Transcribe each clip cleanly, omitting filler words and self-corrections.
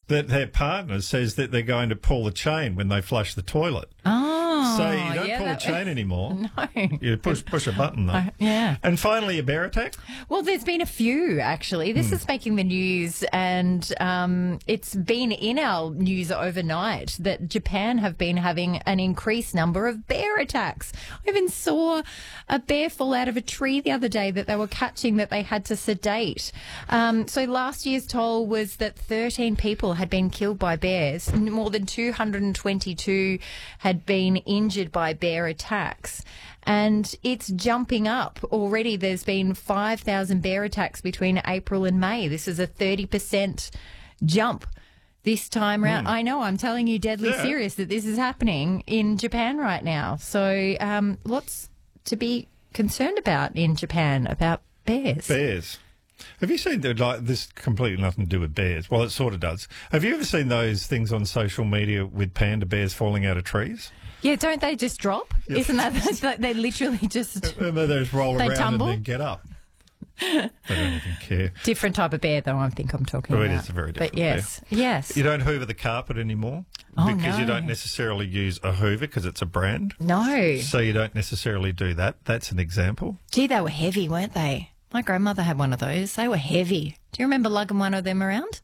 that their partner says that they're going to pull the chain when they flush the toilet. Oh, So you don't pull the chain anymore. No. You push a button, though. Yeah. And finally, a bear attack? Well, there's been a few, actually. This is making the news, and it's been in our news overnight that Japan have been having an increased number of bear attacks. I even saw a bear fall out of a tree the other day that they were catching that they had to sedate. So last year's toll was that 13 people had been killed by bears. More than 222 had been injured by bear attacks. And it's jumping up. Already there's been 5,000 bear attacks between April and May. This is a 30% jump this time round. I know, I'm telling you deadly serious that this is happening in Japan right now. So lots to be concerned about in Japan about bears. Bears. Have you seen, like, this completely nothing to do with bears? Well, it sort of does. Have you ever seen those things on social media with panda bears falling out of trees? Yeah, don't they just drop? Yep. Isn't that they literally just And they just roll They around tumble? and then get up. They don't even care. different type of bear, though? I think I'm talking Oh, about. it is a very different But yes, yes. You don't hoover the carpet anymore Oh, because you no. don't necessarily use a hoover because it's a brand. No. So you don't necessarily do that. That's an example. Gee, they were heavy, weren't they? My grandmother had one of those. They were heavy. Do you remember lugging one of them around?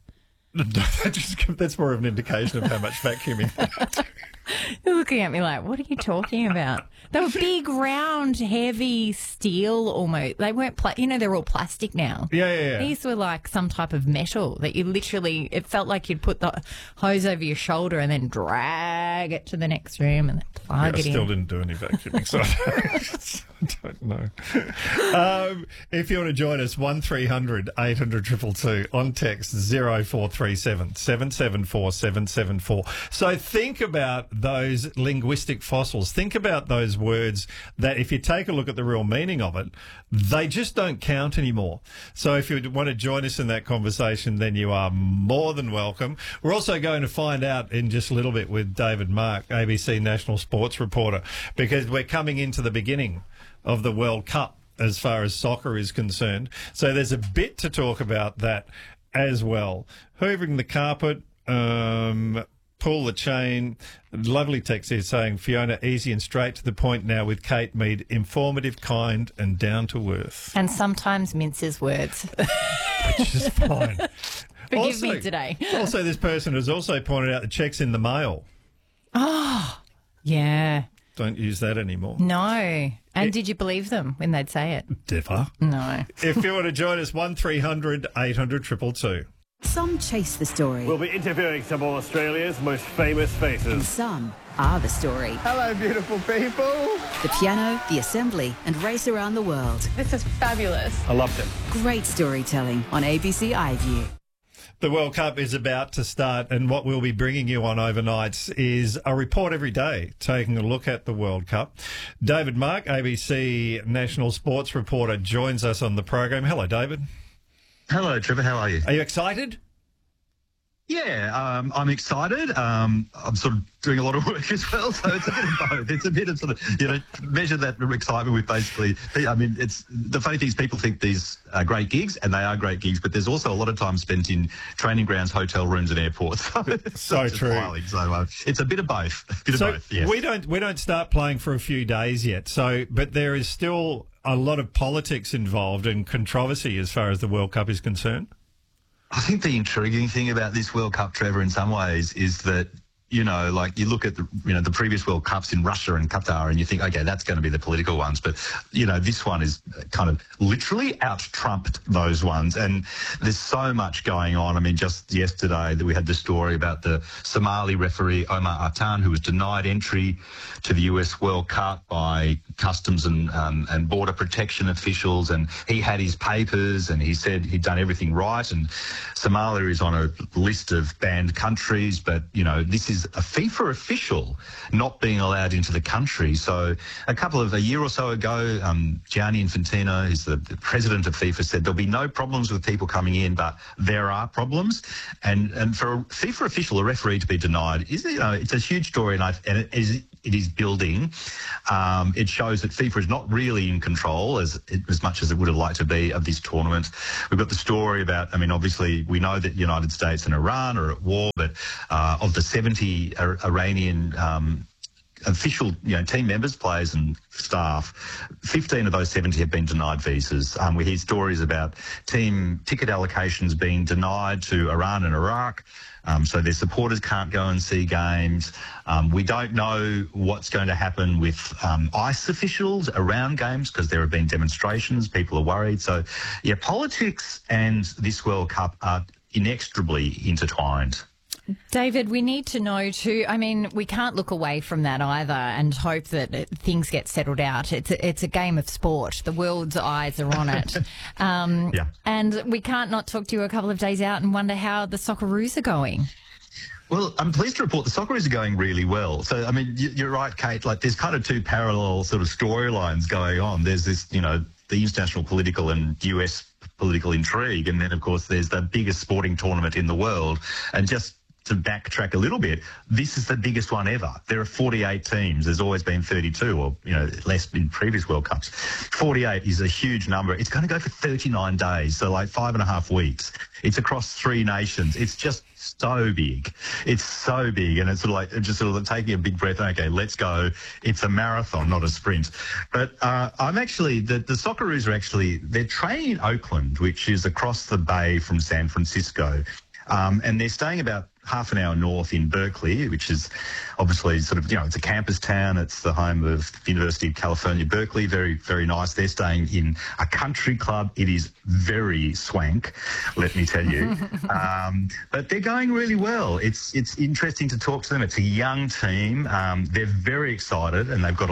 That's more of an indication of how much vacuuming. You're looking at me like, what are you talking about? They were big, round, heavy steel almost. They weren't, they're all plastic now. Yeah. These were like some type of metal that you literally, it felt like you'd put the hose over your shoulder and then drag it to the next room and then plug I it in. still didn't do any vacuuming, so I don't know. If you want to join us, 1300 800 222 on text 0437 774 774. So think about those linguistic fossils. Think about those words that if you take a look at the real meaning of it, they just don't count anymore. So if you want to join us in that conversation, then you are more than welcome. We're also going to find out in just a little bit with David Mark, ABC national sports reporter, because we're coming into the beginning of the World Cup as far as soccer is concerned. So there's a bit to talk about that as well. Hoovering the carpet, pull the chain. Lovely text here saying, Fiona, easy and straight to the point now with Kate Mead, informative, kind and down to earth. And sometimes minces words. Which is fine. Forgive me today. Also, this person has also pointed out the checks in the mail. Oh, yeah. Don't use that anymore. No. And did you believe them when they'd say it? Never. No. If you want to join us, 1300 800 222. Some chase the story, We'll be interviewing some of Australia's most famous and faces. some are the story. Hello, beautiful people. The piano, the assembly, and race around the world. This is fabulous. I loved it. Great storytelling on ABC iView. The World Cup is about to start, and what we'll be bringing you on overnights is a report every day taking a look at the World Cup. David Mark, ABC national sports reporter, joins us on the program. Hello, David. Hello, Trevor. How are you? Are you excited? Yeah, I'm excited. I'm sort of doing a lot of work as well, so it's a bit of both. It's a bit of sort of, measure that excitement with basically, it's the funny thing is people think these are great gigs, and they are great gigs, but there's also a lot of time spent in training grounds, hotel rooms and airports. So true. So it's a bit of both. Yes. we don't start playing for a few days yet. So, but there is still a lot of politics involved and controversy as far as the World Cup is concerned. I think the intriguing thing about this World Cup, Trevor, in some ways, is that, like you look at the previous World Cups in Russia and Qatar and you think, okay, that's going to be the political ones. But, this one is kind of literally out-trumped those ones. And there's so much going on. I mean, just yesterday that we had the story about the Somali referee Omar Artan, who was denied entry to the US World Cup by customs and border protection officials. And he had his papers and he said he'd done everything right. And Somalia is on a list of banned countries. But, this is a FIFA official not being allowed into the country. So a year or so ago, Gianni Infantino, who's the president of FIFA, said there'll be no problems with people coming in, but there are problems. And for a FIFA official, a referee, to be denied, it's a huge story, and it is it is building. It shows that FIFA is not really in control as much as it would have liked to be of this tournament. We've got the story about, I mean, obviously we know that United States and Iran are at war, but of the 70 Iranian official, team members, players and staff, 15 of those 70 have been denied visas. We hear stories about team ticket allocations being denied to Iran and Iraq, so their supporters can't go and see games. We don't know what's going to happen with ICE officials around games because there have been demonstrations. People are worried. So, politics and this World Cup are inextricably intertwined. David, we need to know too, I mean, we can't look away from that either and hope that things get settled out. It's a game of sport. The world's eyes are on it. And we can't not talk to you a couple of days out and wonder how the Socceroos are going. Well, I'm pleased to report the Socceroos are going really well. So, I mean, you're right, Kate, like there's kind of two parallel sort of storylines going on. There's this, the international political and US political intrigue. And then, of course, there's the biggest sporting tournament in the world. And just to backtrack a little bit, this is the biggest one ever. There are 48 teams. There's always been 32 or, less in previous World Cups. 48 is a huge number. It's going to go for 39 days, so like 5.5 weeks. It's across 3 nations. It's just so big. It's so big, and it's sort of taking a big breath. Okay, let's go. It's a marathon, not a sprint. But I'm actually, the Socceroos are actually, they're training in Oakland, which is across the bay from San Francisco. And they're staying about half an hour north in Berkeley, which is obviously sort of, it's a campus town. It's the home of the University of California, Berkeley. Very, very nice. They're staying in a country club. It is very swank, let me tell you. But they're going really well. It's interesting to talk to them. It's a young team. They're very excited and they've got